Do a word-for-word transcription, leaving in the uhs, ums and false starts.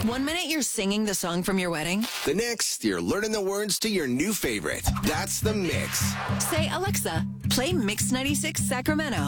One minute you're singing the song from your wedding. The next, you're learning the words to your new favorite. That's the mix. Say, Alexa, play Mix ninety-six Sacramento.